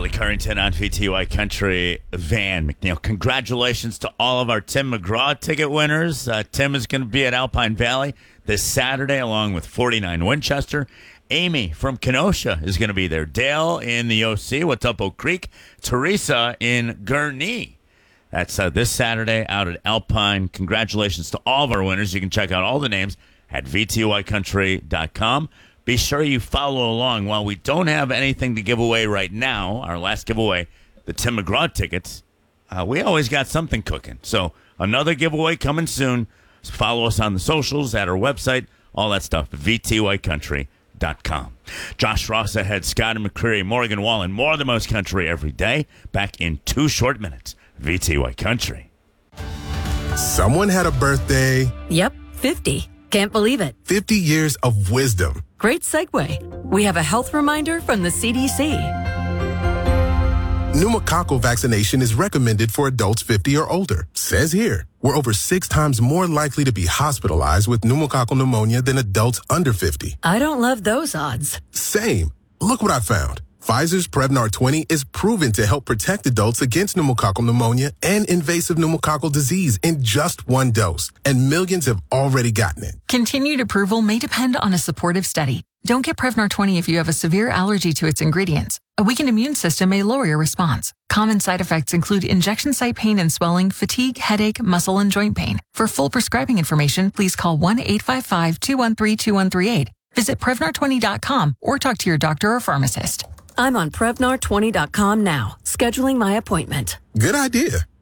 Valley Currington on VTY Country. Van McNeil, congratulations to all of our Tim McGraw ticket winners. Tim is going to be at Alpine Valley this Saturday along with 49 Winchester. Amy from Kenosha is going to be there. Dale in the OC. What's up, Oak Creek? Teresa in Gurnee. That's this Saturday out at Alpine. Congratulations to all of our winners. You can check out all the names at VTYCountry.com. Be sure you follow along. While we don't have anything to give away right now, our last giveaway, the Tim McGraw tickets, we always got something cooking. So another giveaway coming soon. So follow us on the socials, at our website, all that stuff, VTYCountry.com. Josh Ross ahead, Scott and McCreary, Morgan Wallen, more of the most country every day. Back in 2 short minutes. VTY Country. Someone had a birthday. Yep, 50. Can't believe it. 50 years of wisdom. Great segue. We have a health reminder from the CDC. Pneumococcal vaccination is recommended for adults 50 or older. Says here, we're over 6 times more likely to be hospitalized with pneumococcal pneumonia than adults under 50. I don't love those odds. Same. Look what I found. Pfizer's Prevnar 20 is proven to help protect adults against pneumococcal pneumonia and invasive pneumococcal disease in just 1 dose, and millions have already gotten it. Continued approval may depend on a supportive study. Don't get Prevnar 20 if you have a severe allergy to its ingredients. A weakened immune system may lower your response. Common side effects include injection site pain and swelling, fatigue, headache, muscle, and joint pain. For full prescribing information, please call 1-855-213-2138. Visit Prevnar20.com or talk to your doctor or pharmacist. I'm on Prevnar20.com now, scheduling my appointment. Good idea.